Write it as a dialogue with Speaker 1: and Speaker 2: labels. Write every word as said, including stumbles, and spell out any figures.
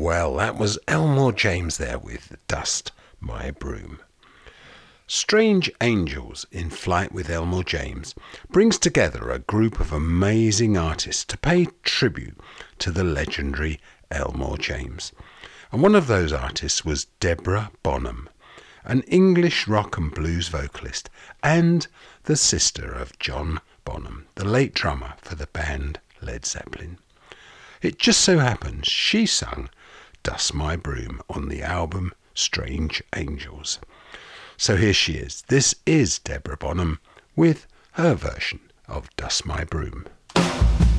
Speaker 1: Well, that was Elmore James there with Dust My Broom. Strange Angels in Flight with Elmore James brings together a group of amazing artists to pay tribute to the legendary Elmore James. And one of those artists was Deborah Bonham, an English rock and blues vocalist and the sister of John Bonham, the late drummer for the band Led Zeppelin. It just so happens she sung Dust My Broom on the album Strange Angels. So here she is. This is Deborah Bonham with her version of Dust My Broom.